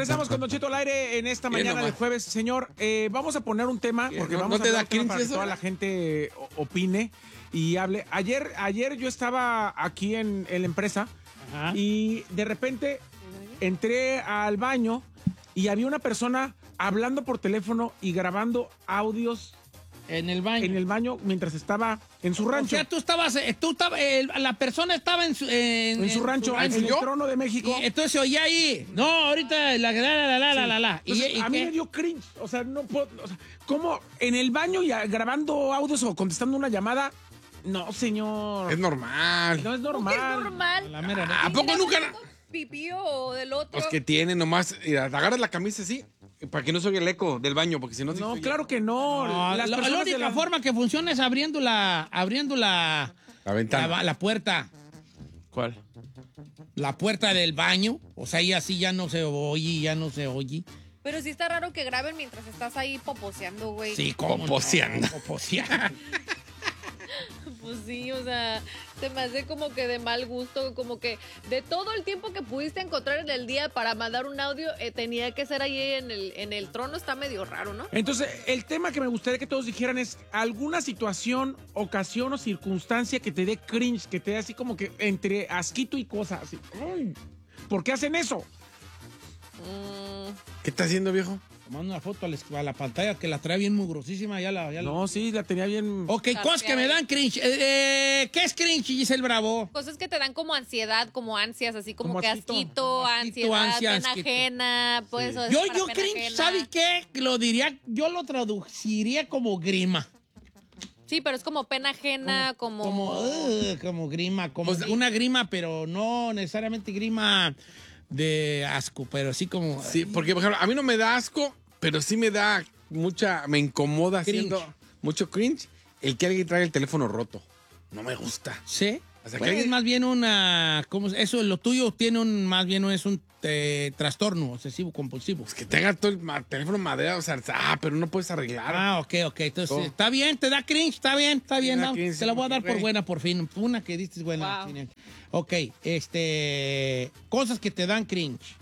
Regresamos con Don Cheto al aire en esta mañana de jueves. Señor, vamos a poner un tema, porque vamos a hablar para que toda la gente opine y hable. Ayer yo estaba aquí en la empresa. Ajá. Y de repente entré al baño y había una persona hablando por teléfono y grabando audios en el baño. En el baño mientras estaba en su rancho. O sea, la persona estaba en su rancho, en el trono de México. Y entonces se oía ahí. No, ahorita la. Entonces, a mí me dio cringe. O sea, no puedo. O sea, ¿cómo en el baño y grabando audios o contestando una llamada? No, señor. Es normal. No es normal. Es normal. ¿A poco nunca? Pipí o del otro. Pues que tiene nomás. Mira, te agarras la camisa así. Para que no se oiga el eco del baño, porque si no... No, claro que no. La única forma que funciona es abriendo la ventana. La puerta. ¿Cuál? La puerta del baño. O sea, y así ya no se oye. Pero sí está raro que graben mientras estás ahí poposeando, güey. Sí, ¿cómo? Poposeando. Poposeando. Pues sí, o sea, se me hace como que de mal gusto, como que de todo el tiempo que pudiste encontrar en el día para mandar un audio, tenía que ser ahí en el trono, está medio raro, ¿no? Entonces, el tema que me gustaría que todos dijeran es alguna situación, ocasión o circunstancia que te dé cringe, que te dé así como que entre asquito y cosas. Así. ¿Por qué hacen eso? ¿Qué está haciendo, viejo? Tomando una foto a la pantalla que la trae bien mugrosísima. No, sí, la tenía bien... Ok, cosas que me dan cringe. ¿Qué es cringe, Giselle Bravo? Cosas que te dan como ansiedad, como ansias, así como que asquito, ansiedad, pena ajena. Pues, sí. Yo cringe, ¿sabe qué? Yo lo traduciría como grima. Sí, pero es como pena ajena, como grima, como una grima, pero no necesariamente grima de asco, pero así como... Sí, porque, por ejemplo, a mí no me da asco, pero sí me da me incomoda haciendo mucho cringe el que alguien traiga el teléfono roto. No me gusta. ¿Sí? O sea, es más bien una... Eso, lo tuyo tiene más bien es un trastorno obsesivo compulsivo. Pues que tenga todo el teléfono madera, o sea, pero no puedes arreglar. Ok. Entonces, está bien, te da cringe, está bien, no, cringe, te la voy a dar por buena, por fin. Una que diste es buena. Wow. Ok, cosas que te dan cringe.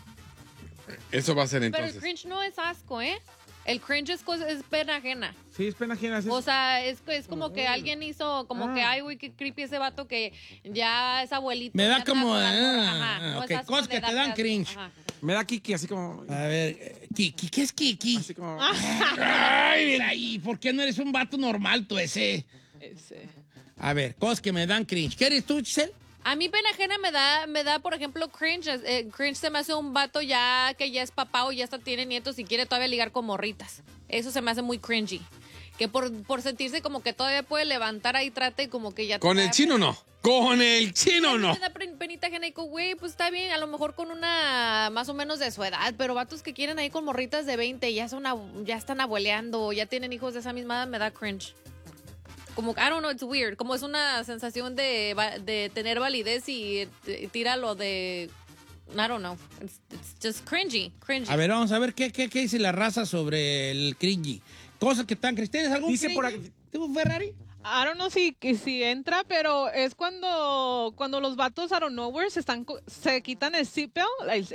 Eso va a ser Pero entonces. el cringe no es asco, ¿eh? El cringe es pena ajena. Sí, es pena ajena. O sea, es como que alguien hizo como que, ay, güey, qué creepy ese vato que ya es abuelito. Me da ya como... no es asco cosas de que te darte dan asco. cringe. Ajá. Me da Kiki, así como... A ver, Kiki, ¿qué es Kiki? Así como... Ay, mira, ¿y por qué no eres un vato normal tú ese? A ver, cosas que me dan cringe. ¿Qué eres tú, Giselle? A mí pena ajena me da, por ejemplo, cringe. Cringe se me hace un vato ya que ya es papá o ya hasta tiene nietos y quiere todavía ligar con morritas. Eso se me hace muy cringy. Que por sentirse como que todavía puede levantar ahí trata y como que ya... ¿Con el chino no? ¡Con el chino no! Me da penita ajena y digo, güey, pues está bien, a lo mejor con una más o menos de su edad, pero vatos que quieren ahí con morritas de 20 ya están abueleando, ya tienen hijos de esa misma edad, me da cringe. Como, I don't know, it's weird. Como es una sensación de tener validez y tira lo de... I don't know. It's just cringy. A ver, vamos a ver qué dice la raza sobre el cringy. Cosas que están cringy. ¿Tienes algún Dice cringy? por aquí... ¿Tú, Ferrari? I don't know si entra, pero es cuando los vatos out of nowhere se quitan el seatbelt,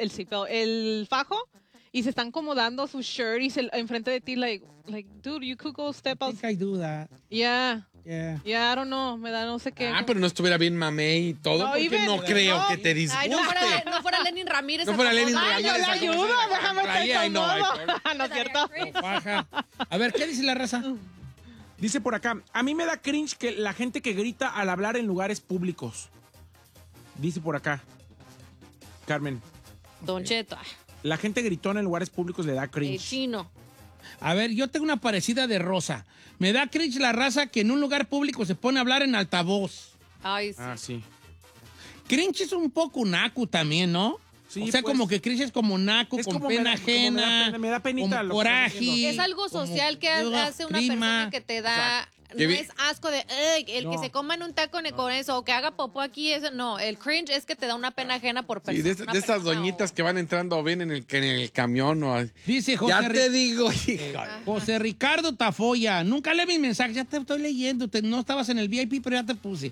el fajo, y se están acomodando su shirt y enfrente de ti, like, dude, you could go step I out. think I do that. Yeah, Yeah. I don't know, me da no sé qué. Pero no estuviera bien mamé y todo, No, porque Iben, no creo no. que te disguste. Ay, no fuera Lenin Ramírez. No fuera Lenin Ay, yo Ramírez, le ayudo, déjame Ay, no, estar no es cierto. Faja. A ver, ¿qué dice la raza? Dice por acá, a mí me da cringe que la gente que grita al hablar en lugares públicos. Dice por acá, Carmen. Don Cheto. La gente gritona en lugares públicos le da cringe. Chino. A ver, yo tengo una parecida de Rosa. Me da cringe la raza que en un lugar público se pone a hablar en altavoz. Ay, sí. Ah, sí. Cringe es un poco naco también, ¿no? Sí, o sea, pues, como que cringe es como naco, es con como pena ajena, me da penita con lo que estás diciendo. coraje. Es algo social que hace una persona que te da... No es asco de, el que se coma en un taco con eso, o que haga popó aquí, eso. No, el cringe es que te da una pena ajena por Sí, persona. de estas doñitas que van entrando o vienen en el camión. O... Dice José Ya te digo, hija. José Ricardo Tafoya, nunca leí mis mensajes, ya te estoy leyendo, no estabas en el VIP, pero ya te puse.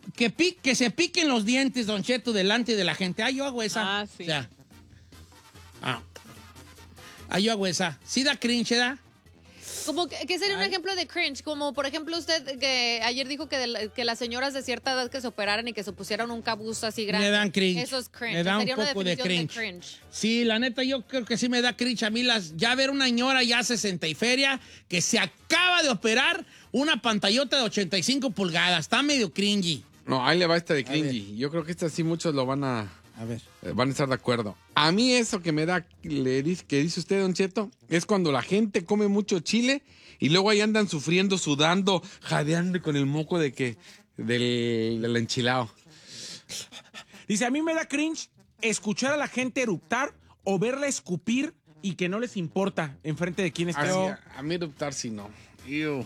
Que se piquen los dientes, Don Cheto, delante de la gente. Ah, yo hago esa. Ah, sí. O sea, Yo hago esa. ¿Sí da cringe, da? Como ¿qué sería un ejemplo de cringe? Como, por ejemplo, usted que ayer dijo que las señoras de cierta edad que se operaran y que se pusieran un cabuz así grande. Me dan cringe. Eso es cringe. Me da un Sería poco una de cringe. Sí, la neta, yo creo que sí me da cringe a mí ya ver una señora ya 60 y feria que se acaba de operar una pantallota de 85 pulgadas. Está medio cringy. No, ahí le va esta de cringy. Yo creo que esta sí muchos lo van a ver. Van a estar de acuerdo. A mí eso que me da, que dice usted, Don Cheto, es cuando la gente come mucho chile y luego ahí andan sufriendo, sudando, jadeando con el moco del enchilado. Dice, a mí me da cringe escuchar a la gente eruptar o verla escupir y que no les importa enfrente de quién está. A mí eruptar sí no. Ew.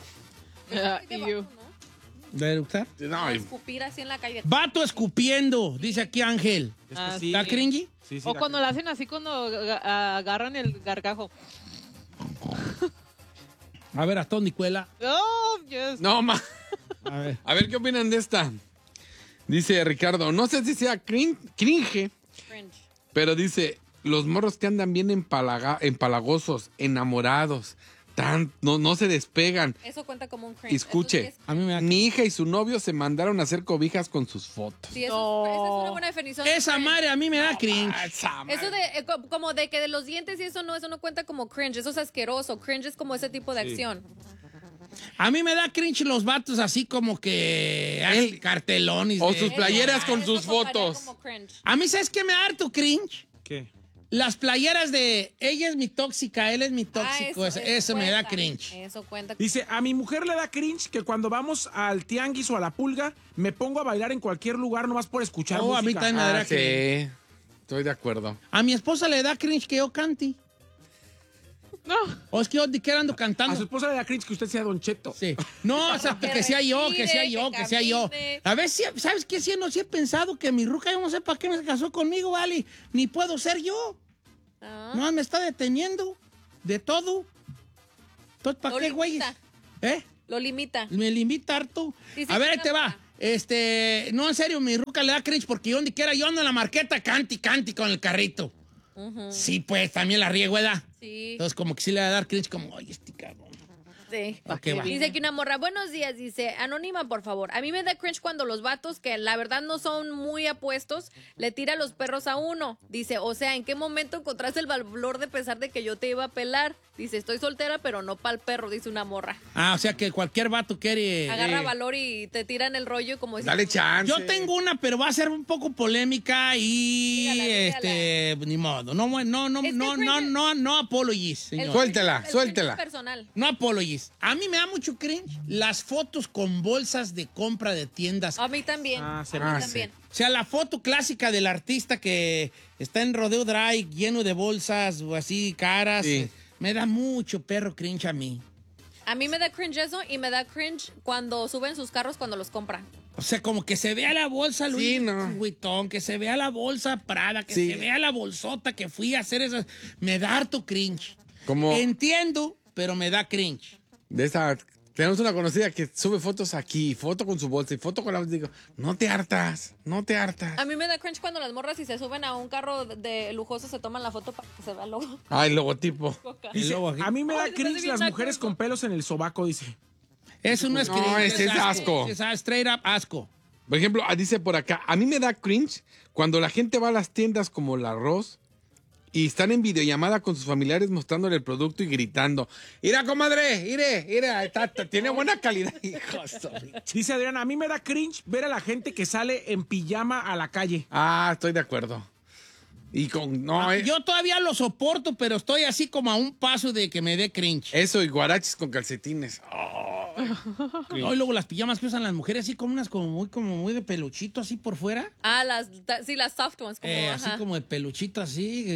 ¿De eructar? No, escupir así en la calle. Vato escupiendo, dice aquí Ángel. Sí. ¿Está cringy? Sí, o cuando lo hacen así cuando agarran el gargajo. A ver, a Tony Cuela. Oh, yes. no, A ver qué opinan de esta. Dice Ricardo, no sé si sea cringe, pero dice, los morros que andan bien empalagosos, enamorados, no se despegan. Eso cuenta como un cringe. Escuche, a mí me da mi hija y su novio se mandaron a hacer cobijas con sus fotos. Sí, esa es una buena definición. Esa madre a mí me da cringe. Eso de como de que de los dientes y eso no cuenta como cringe, eso es asqueroso. Cringe es como ese tipo de acción. A mí me da cringe los vatos así como que hacen cartelones. O sus playeras con sus fotos. A mí, ¿sabes qué me da harto cringe? ¿Qué? Las playeras de ella es mi tóxica, él es mi tóxico. Eso me da cringe. Eso cuenta. Dice, a mi mujer le da cringe que cuando vamos al tianguis o a la pulga, me pongo a bailar en cualquier lugar nomás por escuchar música. A mí también me da cringe. Sí, estoy de acuerdo. A mi esposa le da cringe que yo cante. No. O es que yo que ando cantando. A su esposa le da cringe que usted sea Don Cheto. Sí. No, o sea, que sea yo. A ver, ¿sabes qué? Sí, no, sí he pensado que mi ruca, yo no sé para qué no se casó conmigo, ¿vale? Ni puedo ser yo. No, me está deteniendo de todo. Entonces, ¿para qué, güey? Lo limita. Me limita harto. A ver, ahí te va. No, en serio, mi ruca le da cringe porque yo donde quiera yo ando en la marqueta, canti con el carrito. Sí, pues, también la riego, ¿verdad? Sí. Entonces, como que sí le va a dar cringe, como, ay, este cabrón. Sí. ¿Qué va? Dice que una morra, buenos días, dice, anónima, por favor. A mí me da cringe cuando los vatos, que la verdad no son muy apuestos, le tira los perros a uno. Dice, o sea, ¿en qué momento encontraste el valor de pensar de que yo te iba a pelar? Dice, estoy soltera, pero no pa'l perro, dice una morra. O sea que cualquier vato quiere... Agarra valor y te tiran el rollo como... Dale chance. Yo tengo una, pero va a ser un poco polémica y... Dígala. Ni modo. No apologies, señor. Suéltela. Personal. No apologies. A mí me da mucho cringe las fotos con bolsas de compra de tiendas. A mí también. Sí. A mí también. O sea, la foto clásica del artista que está en Rodeo Drive lleno de bolsas o así caras. Sí. Me da mucho perro cringe a mí. A mí me da cringe eso y me da cringe cuando suben sus carros cuando los compran. O sea, como que se vea la bolsa Louis Vuitton, que se vea la bolsa Prada, que se vea la bolsota que fui a hacer esas. Me da harto cringe. Entiendo, pero me da cringe. Tenemos una conocida que sube fotos aquí, foto con su bolsa y foto con la bolsa. Digo, no te hartas. A mí me da cringe cuando las morras, si se suben a un carro de lujoso, se toman la foto para que se vea el logo. El logotipo. Dice, a mí me da cringe las mujeres con pelos en el sobaco, dice. Eso no es cringe. No, es asco. Es straight up asco. Por ejemplo, dice por acá, a mí me da cringe cuando la gente va a las tiendas como la Ross y están en videollamada con sus familiares mostrándole el producto y gritando, ¡Mira, comadre! ¡Mire! Tiene buena calidad, hijo. Dice Adriana, a mí me da cringe ver a la gente que sale en pijama a la calle. Estoy de acuerdo. Y yo todavía lo soporto, pero estoy así como a un paso de que me dé cringe. Eso, y guaraches con calcetines. Y luego las pijamas que usan las mujeres así como unas como muy de peluchito así por fuera. Las soft ones. Así como de peluchito así,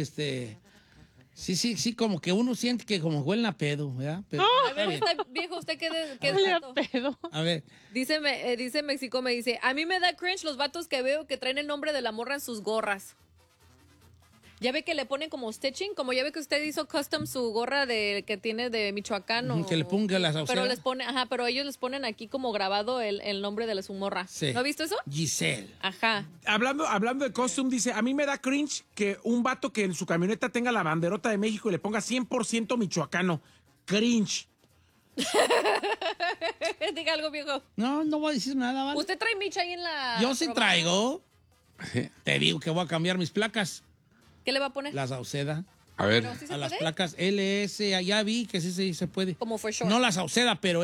Sí, como que uno siente que como huelen a pedo, ¿verdad? Pero, a ver, viejo, ¿usted qué huele a pedo? A ver. Dice México, a mí me da cringe los vatos que veo que traen el nombre de la morra en sus gorras. Ya ve que le ponen como stitching, como ya ve que usted hizo custom su gorra que tiene de Michoacán. Que le ponga las Pero pero ellos les ponen aquí como grabado el nombre de su morra. Sí. ¿No has visto eso? Giselle. Ajá. Hablando de costume, dice, a mí me da cringe que un vato que en su camioneta tenga la banderota de México y le ponga 100% michoacano. Cringe. Diga algo, viejo. No voy a decir nada, ¿vale? ¿Usted trae micha ahí en la...? Yo sí traigo. Te digo que voy a cambiar mis placas. ¿Qué le va a poner? La Sauceda. A ver. ¿Sí se A las puede? placas LS, ya vi que sí se puede. Como for sure. No la Sauceda, pero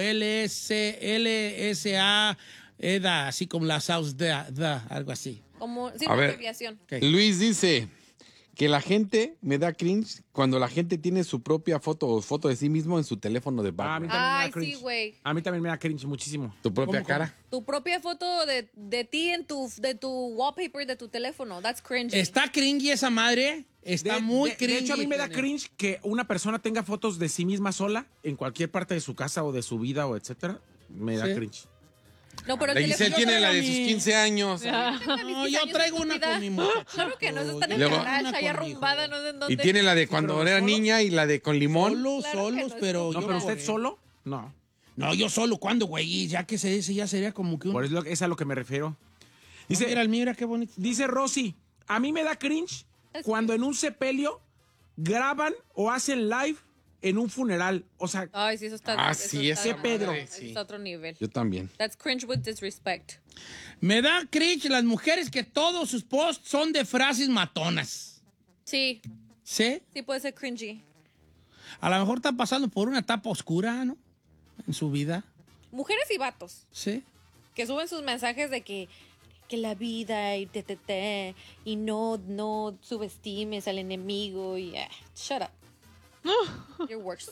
LSA, EDA, así como la Sauceda, algo así. Como, sí, A una ver. abreviación. Okay. Luis dice que la gente me da cringe cuando la gente tiene su propia foto o foto de sí mismo en su teléfono de A mí background. también me da Ay, cringe. sí, güey. A mí también me da cringe muchísimo. Tu propia ¿Cómo? cara. Tu propia foto de ti de tu wallpaper de tu teléfono. That's cringy. Está cringy esa madre. Está muy cringy. De hecho, a mí me da cringe que una persona tenga fotos de sí misma sola en cualquier parte de su casa o de su vida o etcétera. Me da Sí. cringe. No, pero el La Giselle teléfono... tiene la de mi- sus 15 años. No, yo traigo una con mi muchacha. Claro que no, esa está en el Luego- garage, allá Una conmigo. arrumbada, no sé en dónde. Y tiene la de cuando pero era ¿solos? niña y la de con limón. Solos, Claro que no es pero No, yo pero por usted él. solo, no. No, yo solo, ¿cuándo, güey? Y ya que se dice, ya sería como que un... Por eso es a lo que me refiero. Dice, Dice, mira qué bonito. dice Rosy, a mí me da cringe cuando en un sepelio graban o hacen live en un funeral. O sea, Ay, sí, eso está... Ah, eso sí, está- esa Pedro. madre, eso sí. está a otro nivel. Yo también. That's cringe with disrespect. Me da cringe las mujeres que todos sus posts son de frases matonas. Sí, ¿Sí? sí puede ser cringy. A lo mejor están pasando por una etapa oscura, ¿no? En su vida. Mujeres y vatos ¿Sí? que suben sus mensajes de que la vida y y no subestimes al enemigo y shut up. You're worse.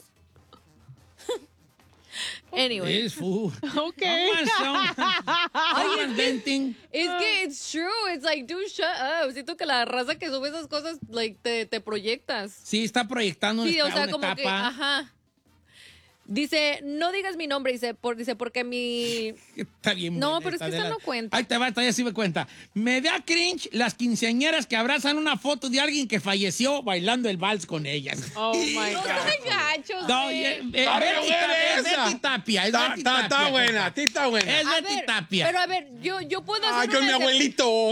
Anyway. Es full. Ok. Someone's venting. Es que it's true. It's like, dude, shut up. Siento que la raza que sube esas cosas, like, te proyectas. Sí, está proyectando Sí, o sea, una como etapa. que, ajá. Dice, no digas mi nombre, dice porque mi... Está bien. No, buena pero es que esta no cuenta. Ahí te va, esta ya sí me cuenta. Me da cringe las quinceañeras que abrazan una foto de alguien que falleció bailando el vals con ellas. Oh my No God. sean gachos, No, güey. es Betty Tapia. Es Betty Está Tapia, buena, está buena. Es A Betty ver, Tapia. pero a ver, yo puedo hacer Ay, con mi una- abuelito.